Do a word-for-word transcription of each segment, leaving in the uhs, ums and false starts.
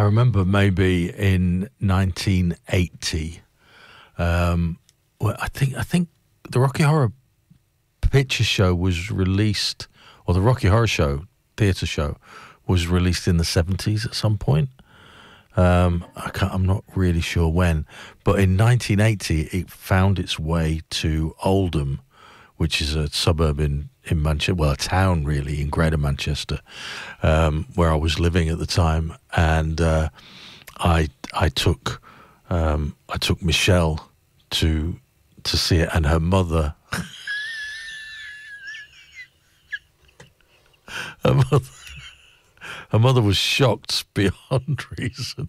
I remember maybe in nineteen eighty. Um, well, I think I think the Rocky Horror Picture Show was released, or the Rocky Horror Show theatre show was released in the seventies at some point. Um, I can't, I'm not really sure when, but in nineteen eighty it found its way to Oldham, which is a suburb in, in Manchester, well, a town really in Greater Manchester, um, where I was living at the time, and uh, I I took um, I took Michelle to to see it, and her mother. her mother Her mother was shocked beyond reason.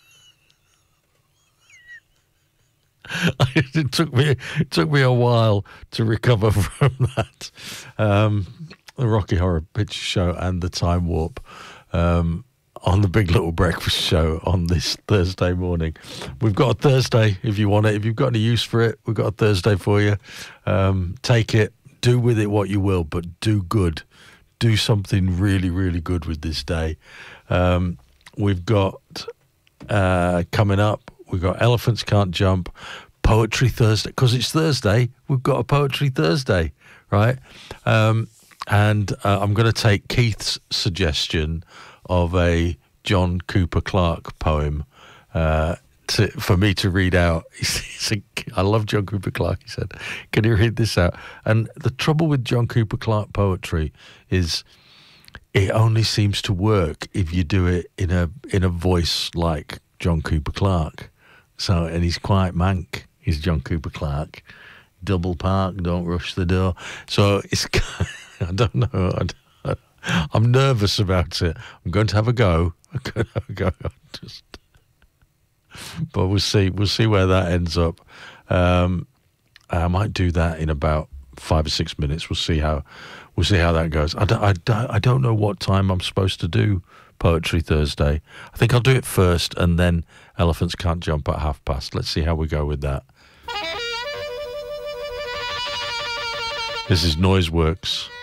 It took me it took me a while to recover from that. Um, the Rocky Horror Picture Show and the Time Warp um, on the Big Little Breakfast Show on this Thursday morning. We've got a Thursday if you want it. If you've got any use for it, we've got a Thursday for you. Um, take it, do with it what you will, but do good. Do something really, really good with this day. Um, we've got uh, coming up, we've got Elephants Can't Jump, Poetry Thursday, because it's Thursday, we've got a Poetry Thursday, right? Um, and uh, I'm going to take Keith's suggestion of a John Cooper Clarke poem uh, to, for me to read out. He's, he's a, I love John Cooper Clarke, he said. Can you read this out? And the trouble with John Cooper Clarke poetry is it only seems to work if you do it in a in a voice like John Cooper Clarke. So, and he's quite mank. He's John Cooper Clarke. Double park, don't rush the door. So it's, I don't know. I, I'm nervous about it. I'm going to have a go. I'm going to have a go. Just, but we'll see. We'll see where that ends up. Um, I might do that in about five or six minutes. We'll see how. We'll see how that goes. I don't, I, don't, I don't know what time I'm supposed to do Poetry Thursday. I think I'll do it first, and then Elephants Can't Jump at half past. Let's see how we go with that. This is Noiseworks.